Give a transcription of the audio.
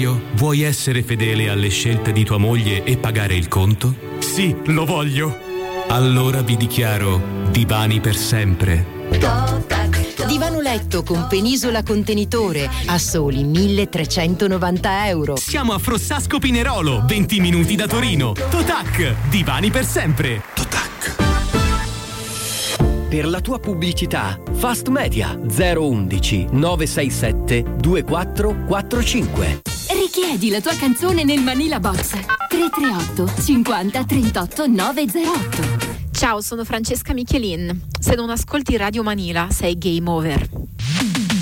Mario, vuoi essere fedele alle scelte di tua moglie e pagare il conto? Sì, lo voglio. Allora vi dichiaro divani per sempre. Divano letto con penisola contenitore a soli 1.390 euro. Siamo a Frossasco Pinerolo, 20 minuti da Torino. Totac, divani per sempre. Totac. Per la tua pubblicità, Fast Media 011 967 2445. Richiedi la tua canzone nel Manila Box 338 50 38 908. Ciao, sono Francesca Michelin. Se non ascolti Radio Manila, sei game over.